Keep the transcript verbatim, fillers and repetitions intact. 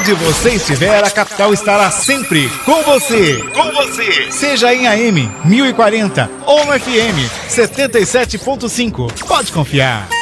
Onde você estiver, a capital estará sempre com você. Com você. Seja em A M mil e quarenta ou no F M setenta e sete ponto cinco. Pode confiar.